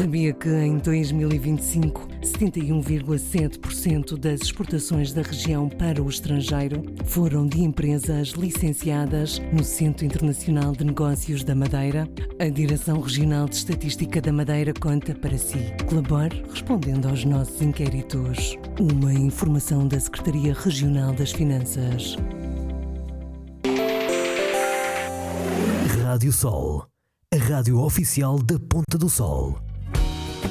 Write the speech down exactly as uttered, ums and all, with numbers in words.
Sabia que em dois mil e vinte e cinco, setenta e um vírgula sete por cento das exportações da região para o estrangeiro foram de empresas licenciadas no Centro Internacional de Negócios da Madeira? A Direção Regional de Estatística da Madeira conta para si. Colabore respondendo aos nossos inquéritos. Uma informação da Secretaria Regional das Finanças. Rádio Sol, a rádio oficial da Ponta do Sol.